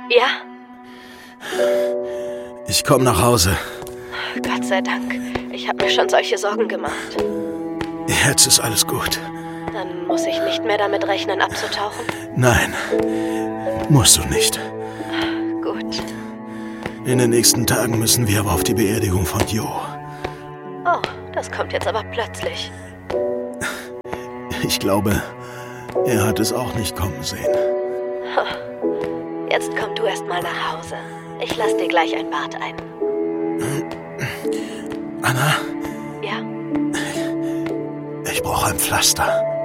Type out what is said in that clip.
Ja? Ich komme nach Hause. Gott sei Dank. Ich habe mir schon solche Sorgen gemacht. Jetzt ist alles gut. Dann muss ich nicht mehr damit rechnen, abzutauchen? Nein, musst du nicht. Gut. In den nächsten Tagen müssen wir aber auf die Beerdigung von Jo. Oh, das kommt jetzt aber plötzlich. Ich glaube, er hat es auch nicht kommen sehen. Jetzt komm du erst mal nach Hause. Ich lass dir gleich ein Bad ein. Anna? Ja? Ich brauche ein Pflaster.